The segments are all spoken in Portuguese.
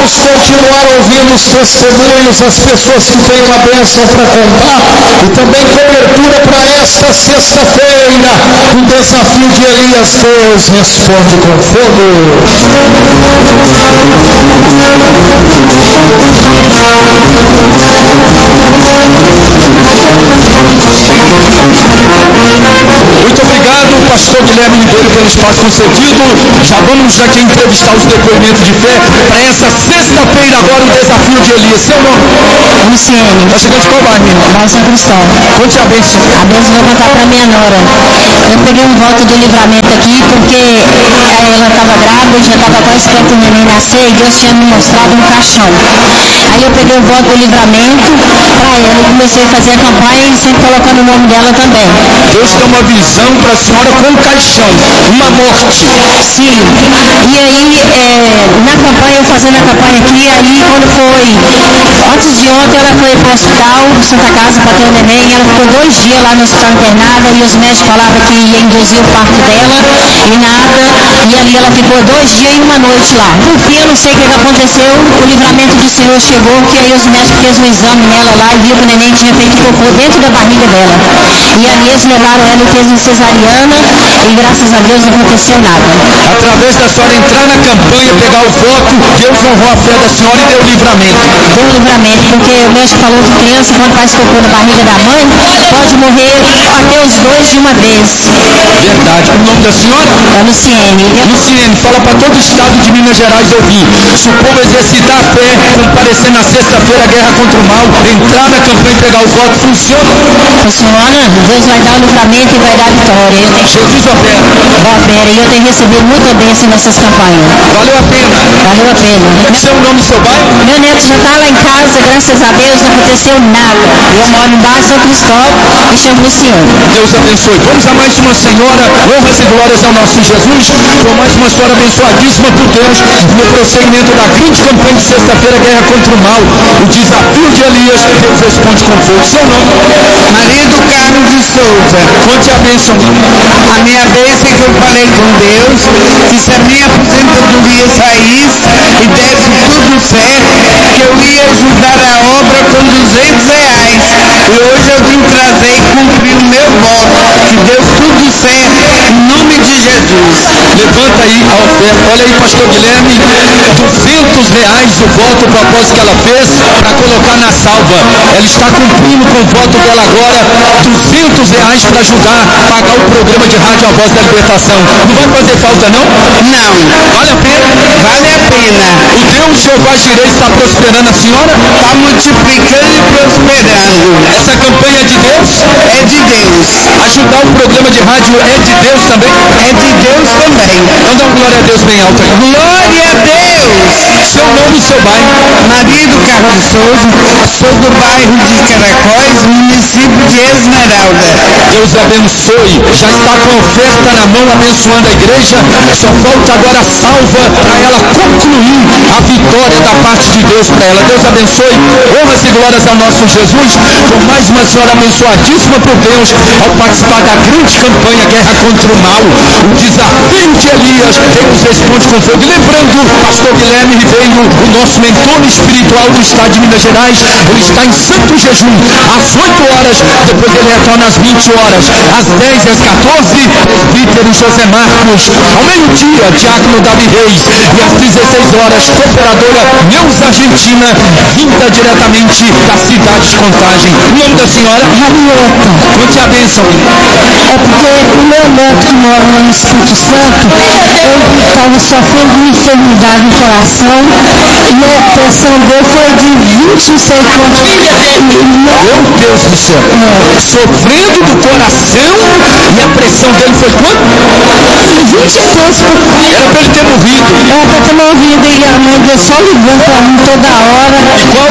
Vamos continuar ouvindo os testemunhos, as pessoas que têm uma bênção para contar e também cobertura para esta sexta-feira. O desafio de Elias, Deus responde com fogo. Muito obrigado, pastor Guilherme Ribeiro, pelo espaço concedido. Já vamos aqui entrevistar os depoimentos de fé para essa sexta-feira agora, o desafio de Elias. Seu nome? Luciene. Está chegando de qual bairro? Bairro São Cristóvão. Conte a bênção. A bênção eu vou contar para minha nora. Eu peguei um voto do livramento aqui porque ela estava grávida, já estava quase esperando o neném nascer e Deus tinha me mostrado um caixão. Aí eu peguei o voto do livramento para ela e comecei a fazer a campanha e sempre colocando o nome dela também. Deus tem uma visão para a senhora com um caixão, uma morte. Sim. E aí, na campanha, eu fazendo a campanha aqui, aí quando foi, antes de ontem, ela foi para o hospital, Santa Casa, para ter o neném, ela ficou 2 dias lá no hospital internada e os médicos falavam que ia induzir o parto dela e nada, e ali ela ficou 2 dias e 1 noite lá. Por fim, eu não sei o que aconteceu, o livramento do Senhor chegou, que aí os médicos fez um exame nela lá e viu que o neném tinha feito cocô dentro da barriga dela. E ali eles levaram ela e fez uma cesariana e graças a Deus não aconteceu nada. Através da senhora entrar na campanha, pegar o voto, Deus honrou a fé da senhora e deu livramento. Deu livramento, porque o médico falou que criança, quando faz cocô na barriga da mãe, pode morrer até os 2 de uma vez. Verdade. O nome da senhora? É Luciene. Luciene, fala para todo o estado de Minas Gerais ouvir. Se o povo exercitar a fé, comparecer na sexta-feira a guerra contra o mal, entrar na campanha e pegar o voto, funciona? Funciona. Deus vai dar o livramento e vai dar a vitória. Jesus opera. Opera. E eu tenho recebido muita bênção nessas campanhas. Valeu a pena. Valeu a pena. Seu nome e seu bairro? Meu neto já está lá em casa, graças a Deus, não aconteceu nada. Eu moro em Baixo São Cristóvão e chamo Luciano. Deus abençoe. Vamos a mais uma senhora, honras e glórias ao nosso Jesus, por mais uma senhora abençoadíssima por Deus, no prosseguimento da grande campanha de sexta-feira, guerra contra o mal, o desafio de Elias, Deus responde com fogo. Seu nome? Marido Carlos de Souza. Conte a bênção. A minha bênção é que eu falei com Deus, que se a minha aposentadoria saísse e desse tudo certo, que eu ia ajudar a obra com R$200. E hoje eu vim trazer e cumprir o meu voto, que deu tudo certo, em nome de Jesus. Levanta aí a oferta. Olha aí, pastor Guilherme, R$200 o voto, o propósito que ela fez para colocar na salva. Ela está cumprindo com o voto dela agora, R$200 para ajudar a pagar o programa de rádio A Voz da Libertação. Não vai fazer falta, não? Não. Vale a pena? Vale a pena. O Deus Jeová Jireh está prosperando a senhora? Está multiplicando e prosperando. Essa campanha é de Deus? É de Deus. Ajudar o programa de rádio é de Deus também? É de Deus também. Então dá uma glória a Deus bem alta aí. Glória a Deus. Seu nome e seu bairro? Marido Carlos de Souza, sou do bairro de Caracóis, município de Esmeralda. Deus abençoe. Já está com a oferta na mão, abençoando a igreja. Só falta agora a salva para ela concluir a vitória da parte de Deus para ela. Deus abençoe. Honras e glórias ao nosso Jesus. Por mais uma senhora abençoadíssima por Deus, ao participar da grande campanha Guerra contra o Mal. O desafio de Elias, Deus responde com fogo. E lembrando, pastor Guilherme Ribeiro, o nosso mentor espiritual do estado de Minas Gerais, ele está em santo jejum, às 8 horas, depois ele retorna às 20 horas, às 10 e às 14, presbítero José Marcos, ao meio-dia, diácono Davi Reis, e às 16 horas, cooperadora Neuza Argentina, vinda diretamente da cidade de Contagem. O nome da senhora? Rabiota. Conte a bênção. É porque o meu neto que mora no Espírito Santo, ele estava sofrendo de enfermidade no coração e a pressão dele foi de 20 não sei quanto. Meu Deus do céu. Sofrendo do coração e a pressão dele foi quanto? 20 pontos. Era para ele ter morrido. Era para ter morrido e a mãe dele só ligando para mim toda hora. E qual foi a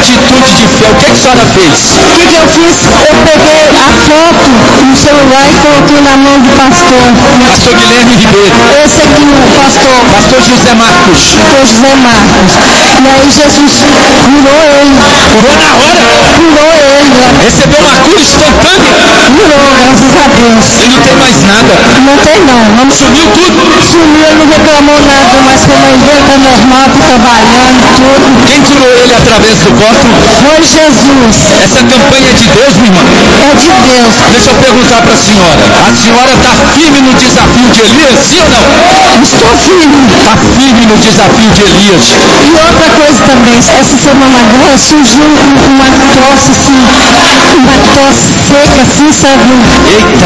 atitude de fé, o que a senhora fez? O que eu fiz? Eu peguei a foto no celular e coloquei na mão do pastor. Pastor Guilherme Ribeiro. Esse aqui, o pastor. Pastor José Marcos. Pastor José Marcos. E aí Jesus curou ele. Curou na hora? Curou ele. Recebeu uma cura instantânea? Curou, graças a Deus. E não tem mais nada? Não tem não. Sumiu tudo? Sumiu, ele não reclamou nada, mas como ele veio, tá normal, tá trabalhando, tudo. Quem curou ele através do voto? Foi Jesus. Essa campanha é de Deus, minha irmã? É de Deus. Deixa eu perguntar para a senhora está firme no desafio de Elias, sim ou não? Estou firme. Está firme no desafio de Elias. E outra coisa também, essa semana agora surgiu uma tosse assim, uma tosse seca assim, sabe? Eita!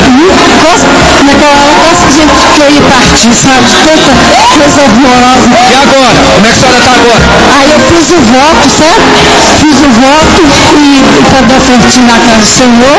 Naquela hora quase que a gente queria partir, sabe? Tanta coisa horrorosa. E agora? Como é que a senhora está agora? Aí eu fiz o voto, sabe? Fiz o voto e para dar ofertinha na casa do Senhor.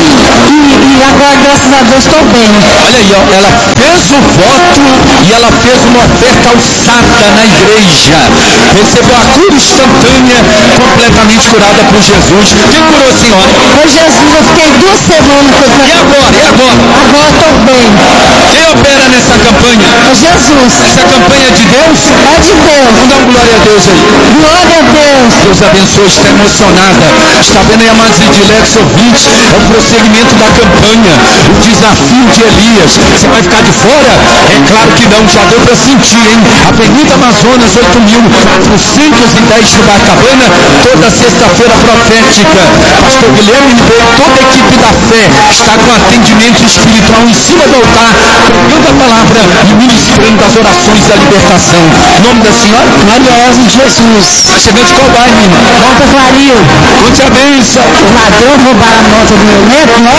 E agora, graças a Deus, estou bem. Olha aí, ó, ela fez o voto e ela fez uma oferta alçada na igreja. Recebeu a cura instantânea, completamente curada por Jesus. Quem curou a senhora? Foi Jesus, eu fiquei 2 semanas com essa... E agora? E agora? Agora estou bem. Quem opera nessa campanha? É Jesus. Essa campanha é de Deus? É de Deus. Vamos dar uma glória a Deus aí. Glória a Deus. Deus abençoe, está emocionada. Está vendo aí, amados e diletos ouvintes? É o prosseguimento da campanha, o desafio de Elias. Você vai ficar de fora? É claro que não, já deu para sentir, hein? Avenida Amazonas, 8.410 no Bacabana, toda sexta-feira profética. Pastor Guilherme Ribeiro, toda a equipe da fé está com atendimento espiritual em cima do altar, pregando a palavra e ministrando as orações da libertação. O nome da senhora? Glorioso Jesus. Chegando de qual bairro, minha irmã? Volta Clario. Conte a bênção. Os ladrões roubaram a moto do meu neto, né?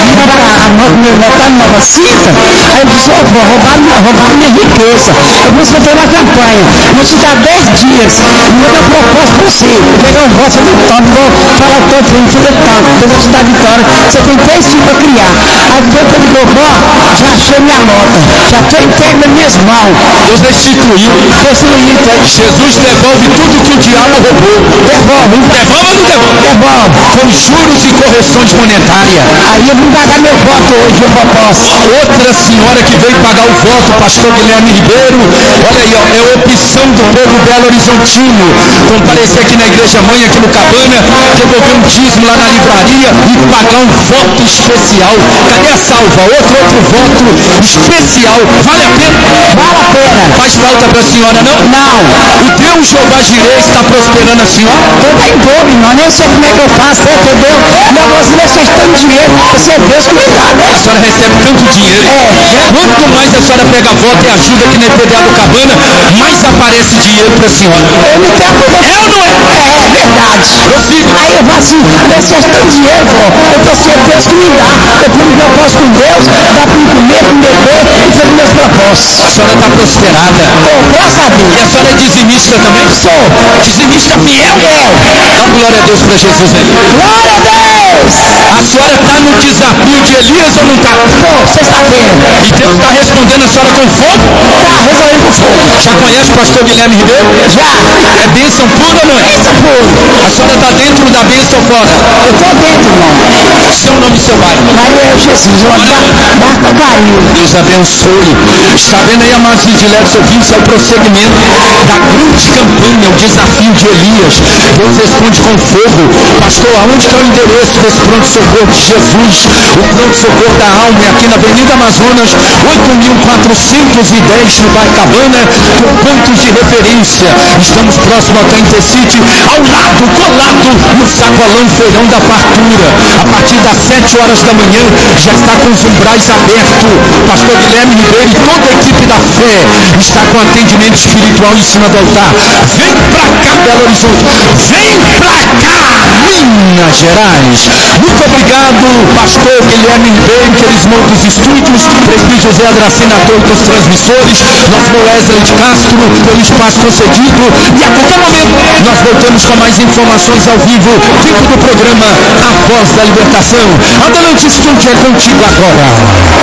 A moto do meu neto tá na Nova Cinta. Aí eu disse, vou roubar minha riqueza. Eu vou escrever uma campanha. Vou te dar 10 dias. Vou dar proposta para você. Eu peguei um voto do Tom, vou falar todo mundo, filho de tanto. Deus vai te dar vitória. Você tem 3 filhos para criar. Aí depois que ele ligou, já achei minha nota. Já estou entregue nas minhas mãos. Deus restituiu. Jesus devolve tudo que o diabo roubou. Devolve. Devolve ou não devolve? Devolve. Com juros e correções monetárias. Aí eu vou pagar meu voto hoje, eu posso. Outra senhora que veio pagar o voto, pastor Guilherme Ribeiro, olha aí, ó, é opção do povo Belo Horizontino. Comparecer aqui na igreja mãe, aqui no Cabana, devolver um dízimo lá na livraria e pagar um voto especial. Cadê a salva? Outro voto especial. Vale a pena? Vale a pena. Faz falta para a senhora, não? Não. O Deus Jeová Jireh está prosperando a senhora? Eu tá em pobre, não. Nem sei como é que eu faço, entendeu? Meu moço, não sei tanto dinheiro. Você é Deus que me dá, né? A senhora recebe tanto dinheiro. Quanto mais a senhora pega voto e ajuda aqui na IPDA do Cabana, mais aparece dinheiro para a senhora. Eu me quero por você. É ou não é? É verdade. Prossiga. Aí eu falo assim, você é tanto dinheiro, pô. Eu tô assim, é Deus que me dá. Eu fui meu propósito com Deus, dá para me comer, para me beber e fazer meus propósitos. A senhora está prosperada. Graças a Deus. E a senhora é dizimista também? Sou. Dizimista fiel? Dá glória a Deus para Jesus aí. Glória a Deus. A senhora está no desafio de Elias ou não está? Você está vendo? E Deus está respondendo a senhora com fogo? Tá resolvendo com fogo. Já conhece o pastor Guilherme Ribeiro? Já. É bênção pura ou não é? Bênção pura. A senhora está dentro da bênção fora? Eu estou dentro, irmão. Seu nome e seu bairro? Maria é Jesus, Marca Caio. Deus abençoe. Está vendo aí, amados e diletos ouvintes, é o prosseguimento da grande campanha, o desafio de Elias. Deus responde com fogo. Pastor, aonde está o endereço desse pronto-socorro de Jesus? O pronto-socorro da alma é aqui na Avenida Amazonas, 8.410 no Bacabana, com pontos de referência. Estamos próximo ao Intercity, ao lado, colado no sacolão feirão da fartura. A partir das 7 horas da manhã, já está com os umbrais abertos. Pastor Guilherme Ribeiro e toda a equipe da fé está com atendimento espiritual em cima do altar. Vem pra cá, Belo Horizonte. Vem pra cá, Minas Gerais. Muito obrigado, pastor Guilherme Ribeiro, que eles montam os estúdios, presbítero José Adracena, ator dos transmissores, nosso Wesley de Castro, pelo espaço concedido. E a qualquer momento, nós voltamos com mais informações ao vivo, dentro do programa A Voz da Libertação. Adelante, estúdio, é contigo agora.